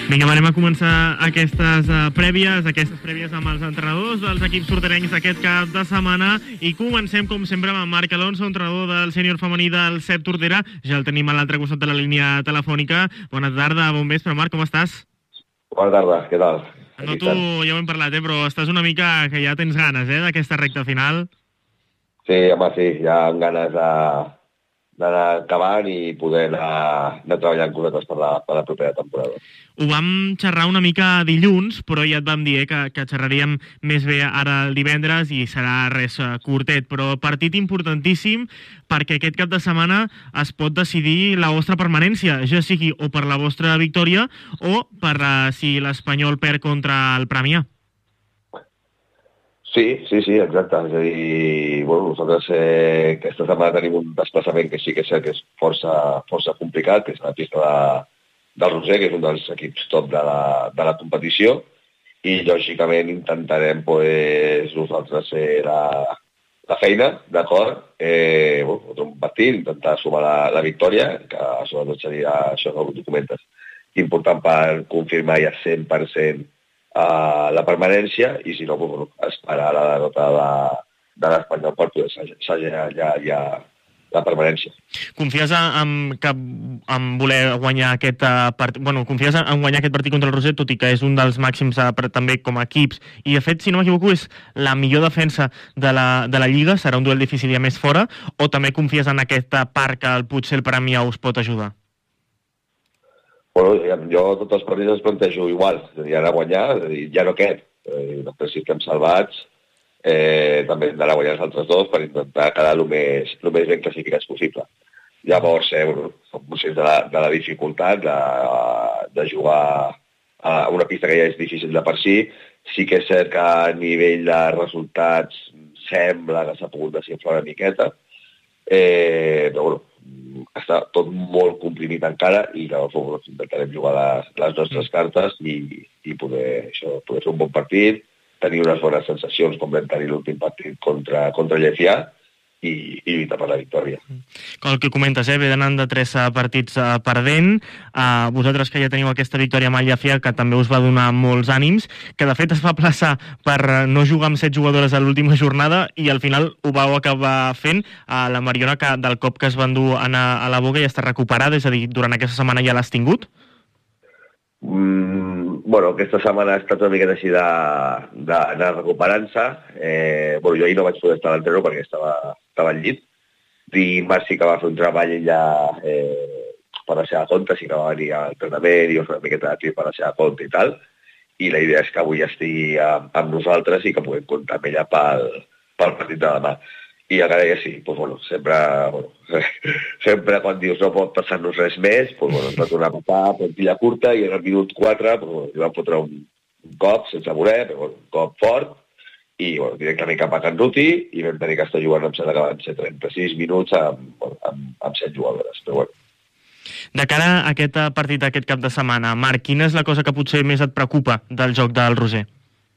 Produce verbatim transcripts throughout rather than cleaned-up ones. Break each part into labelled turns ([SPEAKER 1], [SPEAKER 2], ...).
[SPEAKER 1] Vinga, anem a començar aquestes uh, prèvies, aquestes prèvies amb els entrenadors dels equips sorterencs d'aquest cap de setmana i comencem, com sempre, amb Marc Alonso, entrenador del sènior femení del C E P Tordera. Ja el tenim a l'altre costat de la línia telefònica. Bona tarda, bon vespre, Marc, com estàs?
[SPEAKER 2] Bona tarda, què tal?
[SPEAKER 1] No, tu ja ho hem parlat, eh, però estàs una mica que ja tens ganes, eh, d'aquesta recta final.
[SPEAKER 2] Sí, home, sí, ja amb ganes de d'anar acabant i poder anar, anar treballant cosetes per la, per la propera temporada.
[SPEAKER 1] Ho vam xerrar una mica dilluns, però ja et vam dir eh, que, que xerraríem més bé ara el divendres i serà res curtet, però partit importantíssim perquè aquest cap de setmana es pot decidir la vostra permanència, ja sigui o per la vostra victòria o per uh, si l'Espanyol perd contra el Premià.
[SPEAKER 2] Sí, sí, sí, exacte. És a dir, bueno, nosaltres eh, aquesta setmana tenim un desplaçament que sí que és cert que és força, força complicat, que és la pista de, del Roser, que és un dels equips top de la, de la competició, i lògicament intentarem pues, nosaltres fer la, la feina, d'acord? Eh, bueno, un partit, intentar sumar la, la victòria, que sobretot seria això que tu comentes, important per confirmar ja cent per cent Uh, la permanència i si no, pues, bueno, esperar la derrota de, de l'Espanyol per poder assajar ja, ja la permanència.
[SPEAKER 1] Confies en, que, en voler guanyar aquest uh, partit, bueno, confies en guanyar aquest partit contra el Roser, tot i que és un dels màxims uh, també com a equips, i de fet, si no m'equivoco, és la millor defensa de la, de la Lliga, serà un duel difícil i a més fora, o també confies en aquesta part que el, potser el Premià us pot ajudar?
[SPEAKER 2] Bueno, jo tots els partits els plantejo igual, és a dir, anar a guanyar, ja no aquest, eh, després si estem salvats, eh, també hem d'anar a guanyar els altres dos per intentar quedar el més, el més ben classificats possible. Llavors, eh, bueno, som conscients de la, de la dificultat de, de jugar a una pista que ja és difícil de per si. Sí que és cert que a nivell de resultats sembla que s'ha pogut desinflar una miqueta, eh, però bueno, està tot molt comprimit encara i llavors intentarem jugar les, les nostres cartes i, i poder, això, poder fer un bon partit, tenir unes bones sensacions com vam tenir l'últim partit contra, contra Llefià i, i lluitar per la victòria.
[SPEAKER 1] Com el que comentes, eh? Ve d'anar de tres partits uh, perdent. Uh, vosaltres que ja teniu aquesta victòria amb el Llefià, que també us va donar molts ànims, que de fet es va plaçar per no jugar amb set jugadores a l'última jornada i al final ho vau acabar fent. Uh, la Mariona, que del cop que es va endur anar a la boga ja està recuperada, és a dir, durant aquesta setmana ja l'has tingut?
[SPEAKER 2] Mm, bueno, aquesta setmana ha estat una miqueta així d'anar recuperant-se. Eh, bueno, jo ahir no vaig poder estar a l'entrenador perquè estava, estava al llit. Dimarts sí que va fer un treball ella eh, per la seva compte, sí que va venir a l'entrenament i una miqueta de tir per la seva compte i tal. I la idea és que avui estigui amb, amb nosaltres i que puguem comptar amb ella pel, pel partit de demà. I encara que sí, doncs, bueno, sempre, bueno, sempre quan dius no pot passar-nos res més, doncs, bueno, ens va tornar a passar plantilla curta i en el minut quatre doncs, bueno, li vam fotre un, un cop sense voler, però bueno, un cop fort, i bueno, directament cap a Can Ruti i vam tenir que estar jugant amb set, que van ser trenta-sis minuts amb, bueno, amb, amb set jugadores, però bueno.
[SPEAKER 1] De cara a aquest partit aquest cap de setmana, Marc, quina és la cosa que potser més et preocupa del joc del Roser?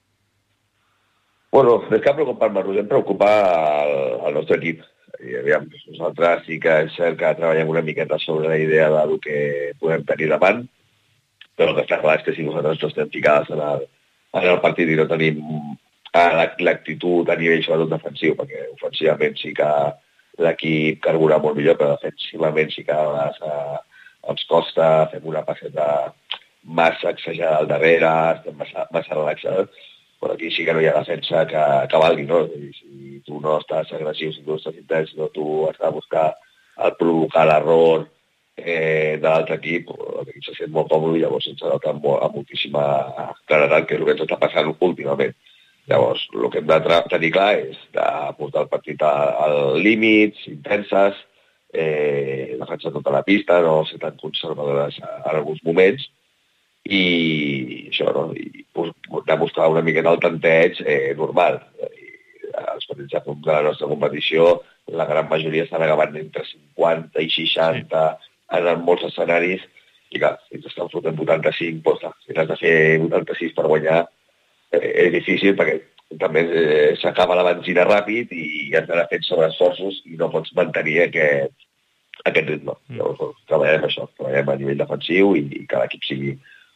[SPEAKER 2] Bueno, més que preocupar-me, Roser, em preocupa el, el nostre equip. I, aviam, nosaltres sí que és cert que treballem una miqueta sobre la idea del que podem tenir davant, però el que està clar és que si nosaltres no estem ficades en el, en el partit i no tenim l'actitud a nivell sobretot defensiu, perquè ofensivament sí que l'equip carbura molt millor, però defensivament sí que a vegades eh, ens costa, fem una passeta massa exagerada al darrere, estem massa, massa relaxats. Però aquí sí que no hi ha defensa que, que valgui, no? Si tu no estàs agressiu, si tu no estàs intens, si no tu has de buscar el provocar l'error eh, de l'altre equip, l'equip se sent molt còmode i llavors se'ns nota amb, amb moltíssima claredat, que és el que ens està passant últimament. Llavors, el que hem de tenir clar és de portar el partit al límits, intenses, eh, defensar tota la pista, no ser tan conservadores en alguns moments, i això, no? I demostrar una miqueta el tanteig eh, normal. I els partits de, de la nostra competició, la gran majoria estan acabant entre cinquanta i seixanta sí. En molts escenaris, i clar, si ens estan fotent vuitanta-cinc, doncs clar, si has de fer vuitanta-sis per guanyar, eh, és difícil perquè també eh, s'acaba la benzina ràpid i has d'anar fent sobreesforços i no pots mantenir aquest, aquest ritme. Mm. Llavors, doncs, treballem això, treballem a nivell defensiu i, i que l'equip sigui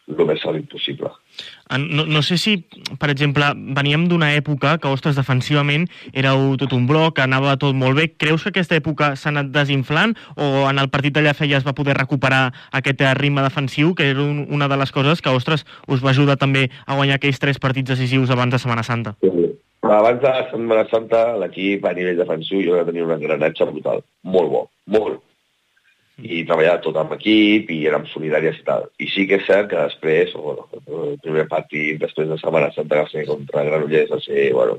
[SPEAKER 2] el més sòlid possible.
[SPEAKER 1] No, no sé si, per exemple, veníem d'una època que, ostres, defensivament éreu tot un bloc, anava tot molt bé. Creus que aquesta època s'ha anat desinflant o en el partit de Llafia ja es va poder recuperar aquest ritme defensiu, que era un, una de les coses que, ostres, us va ajudar també a guanyar aquells tres partits decisius abans de Setmana Santa?
[SPEAKER 2] Sí. Abans de Setmana Santa, l'equip a nivell defensiu jo va tenir un engranatge brutal. Molt bo, molt. I treballava tot amb equip i érem solidàries i tal. I sí que és cert que després, bueno, el primer partit després de Setmana Santa va ser contra Granollers, va ser, bueno,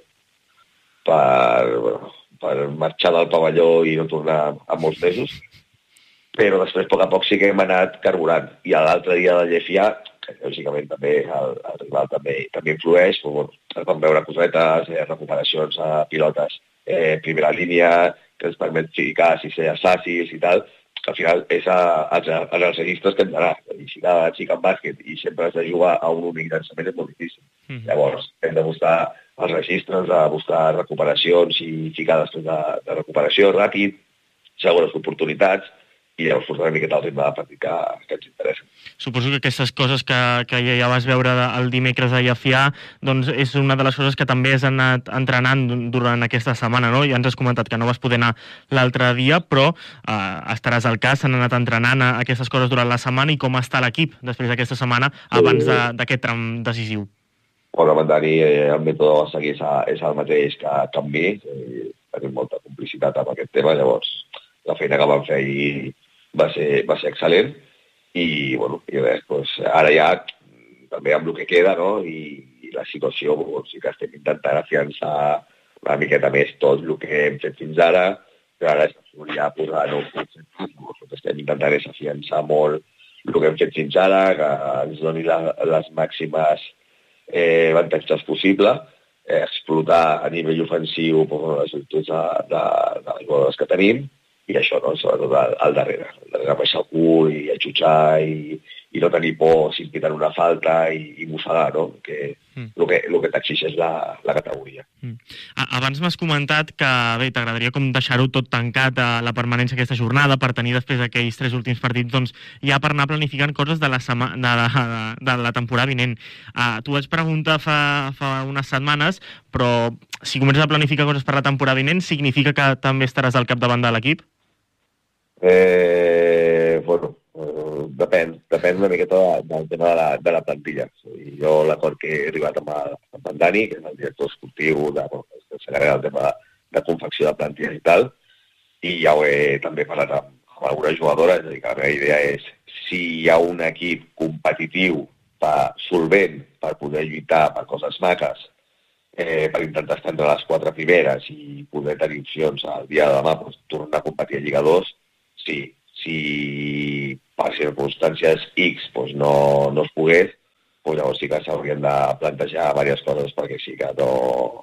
[SPEAKER 2] per, bueno, per marxar del pavelló i no tornar a molts mesos. Però després, a poc a poc, sí que hem anat carburant. I l'altre dia de Llafia, que lògicament també el, el rival també, també influeix, però, bueno, es van veure cosetes, eh, recuperacions a pilotes, eh, primera línia, que ens permet ficar si ser assassis i tal, que al final és a, a, a els registres que hem d'anar. I si cada xic en bàsquet i sempre has de jugar a un únic llançament és molt difícil. Mm. Llavors, hem de buscar els registres, de buscar recuperacions i ficar després de, de recuperació ràpid, segons oportunitats, i llavors portar una miqueta al ritme de partit que, que ens interessa.
[SPEAKER 1] Suposo que aquestes coses que, que ja vas veure el dimecres a Llafia, doncs és una de les coses que també has anat entrenant durant aquesta setmana, no? Ja ens has comentat que no vas poder anar l'altre dia, però eh, estaràs al cas, s'han anat entrenant aquestes coses durant la setmana, i com està l'equip després d'aquesta setmana abans d'aquest tram decisiu?
[SPEAKER 2] Bueno, amb en Dani, eh, el mètode a seguir és, és el mateix que, que amb mi, eh, tenim molta complicitat amb aquest tema, llavors la feina que vam fer ahir va ser, va ser excel·lent i, bueno, i res, doncs, ara ja també amb el que queda, no? I, i la situació, doncs, sí que estem intentant afiançar una miqueta més tot el que hem fet fins ara, però ara ja posar nous conceptes, el que estem intentant és afiançar molt el que hem fet fins ara, que ens doni la, les màximes eh, avantatges possibles, eh, explotar a nivell ofensiu doncs, les virtuts de, de, de les jugadores que tenim, i això, no? Sobretot al, al darrere. Al darrere baixar el cul i atxutxar i, i no tenir por si piten una falta i, i mossegar, no? Que mm. el que, el que t'exigeix la, la categoria.
[SPEAKER 1] Mm. Abans m'has comentat que bé, t'agradaria com deixar-ho tot tancat a la permanència d'aquesta jornada per tenir després aquells tres últims partits doncs, ja per anar planificant coses de la, sema, de la, de, de la temporada vinent. Uh, T'ho vaig preguntar fa, fa unes setmanes, però si comences a planificar coses per la temporada vinent, significa que també estaràs al capdavant de l'equip?
[SPEAKER 2] Eh, bueno, eh, depèn, depèn una miqueta de, del tema de la, de la plantilla. I jo l'acord que he arribat amb, el, amb en Dani, que és el director esportiu, de, bueno, que s'encarrega del tema de, de confecció de plantilles i tal, i ja ho he també parlat amb, amb algunes jugadores, és a dir, que la meva idea és si hi ha un equip competitiu, per, solvent, per poder lluitar per coses maques, eh, per intentar estar entre les quatre primeres i poder tenir opcions al dia de demà, doncs, tornar a competir a Lliga dos, sí, si per circumstàncies X doncs no, no es pogués, doncs llavors sí que s'haurien de plantejar diverses coses perquè sí que no,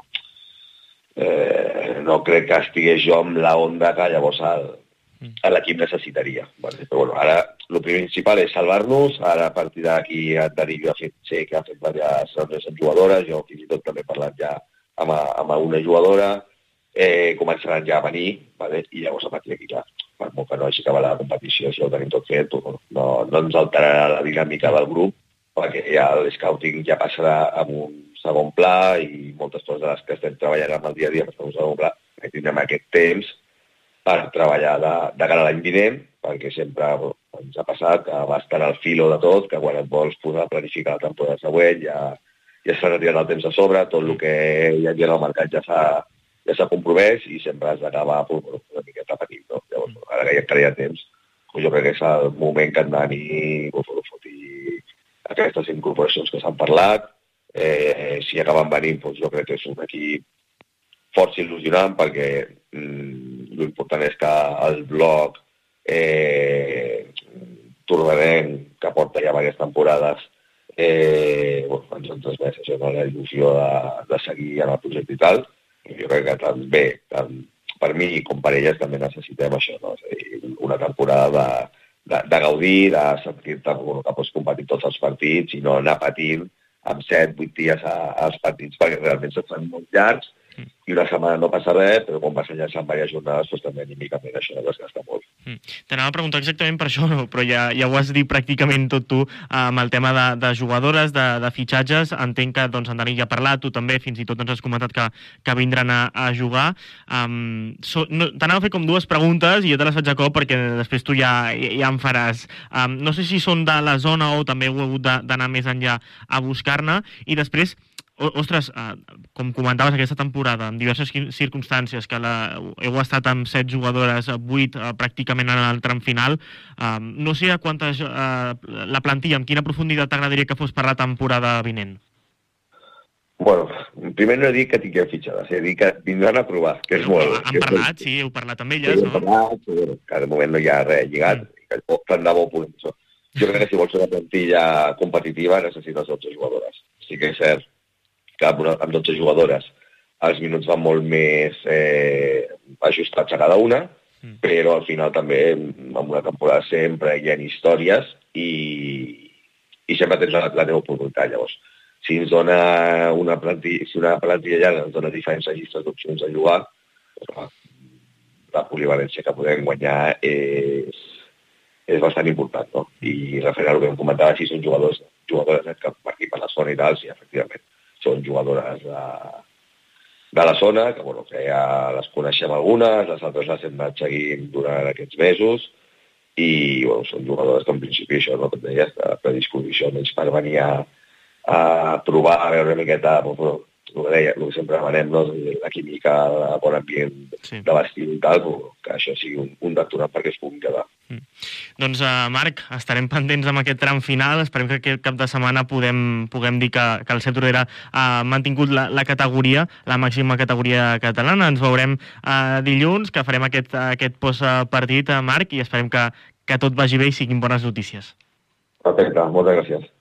[SPEAKER 2] eh, no crec que estigués jo amb la onda que llavors l'equip necessitaria. Vale? Però bueno, ara el principal és salvar-nos, ara a partir d'aquí en Dani jo ha fet, sé que ha fet diverses reunions amb jugadores, jo fins i tot també he parlat ja amb, amb una jugadora, eh, començaran ja a venir, vale? I llavors a partir d'aquí clar, per molt que no hagi acabat la competició, si ho tenim tot fet, no, no ens alterarà la dinàmica del grup, perquè ja l'escouting ja passarà amb un segon pla i moltes coses de les que estem treballant amb el dia a dia per fer un segon pla, que tindrem aquest temps per treballar de, de cara a l'any vinent, perquè sempre bueno, ens ha passat que va estar al filo de tot, que quan et vols posar a planificar la temporada següent ja, ja s'ha retirat el temps a sobre, tot el que hi havia en el mercat ja s'ha ja s'ha compromès i sempre has d'acabar una miqueta patint, no? Llavors, ara que ja encara hi ha temps, jo crec que és el moment que en Dani foti aquestes incorporacions que s'han parlat. Eh, si acaben venint, doncs jo crec que és un equip força il·lusionant perquè mm, l'important és que el bloc eh, tornarem, que porta ja diverses temporades, eh, bueno, ens han transmès això, no? La il·lusió de, de seguir en el projecte i tal. Jo crec que també, tant per mi com per elles, també necessitem això, no? És a dir, una temporada de, de, de gaudir, de sentir-te bueno, que pots competir tots els partits i no anar patint amb set, vuit dies a, als partits perquè realment se't fan molt llargs mm. i una setmana no passa res, però quan vas enllaçant diverses jornades, doncs també anímicament això no desgasta molt.
[SPEAKER 1] Mm. T'anava a preguntar exactament per això, no? Però ja, ja ho has dit pràcticament tot tu, amb el tema de, de jugadores, de, de fitxatges. Entenc que doncs, en Dani ja ha parlat, tu també, fins i tot ens has comentat que, que vindran a, a jugar. Um, so, no, t'anava a fer com dues preguntes i jo te les faig a cop perquè després tu ja, ja em faràs. Um, no sé si són de la zona o també heu hagut d'anar més enllà a buscar-ne. I després, ostres, eh, com comentaves aquesta temporada, en diverses circumstàncies, que la, heu estat amb set jugadores, vuit eh, pràcticament en el tram final, eh, no sé a quantes, eh, la plantilla, amb quina profunditat t'agradaria que fos per la temporada vinent?
[SPEAKER 2] Bueno, primer no he dit que tinguem fitxades, he dit que vindran a provar, que és molt...
[SPEAKER 1] Han parlat, sí, heu parlat amb elles,
[SPEAKER 2] sí,
[SPEAKER 1] no?
[SPEAKER 2] Parlat, però que de moment no hi ha res lligat, mm. i que tant de bo punt. Jo crec que si vols una plantilla competitiva necessites dotze jugadores. Sí que és cert que amb, una, amb dotze jugadores els minuts van molt més eh, ajustats a cada una, mm. però al final també en una temporada sempre hi ha històries i, i sempre tens la, la teva oportunitat. Llavors, si ens dona una plantilla, si una plantilla llarga ens dona diferents llistes d'opcions a jugar, doncs, la polivalència que podem guanyar és, és bastant important, no? I referent al que em comentava, si són jugadors, jugadores que per aquí per la zona i tal, sí, efectivament. Són jugadores de, de la zona, que, bueno, que ja les coneixem algunes, les altres les hem anat seguint durant aquests mesos, i bueno, són jugadores que en principi això, no, com deies, de predisposició menys per venir a, a provar, a veure una miqueta, bueno, el que deia, el que sempre demanem, no? La química, el bon ambient sí. de l'estiu i tal, que això sigui un, un detonant perquè es puguin quedar.
[SPEAKER 1] Mm. Doncs, uh, Marc, estarem pendents amb aquest tram final. Esperem que aquest cap de setmana podem, puguem dir que, que el Set Orera ha mantingut la, la categoria, la màxima categoria catalana. Ens veurem uh, dilluns, que farem aquest, aquest postpartit, uh, Marc, i esperem que, que tot vagi bé i siguin bones notícies.
[SPEAKER 2] Perfecte, moltes gràcies.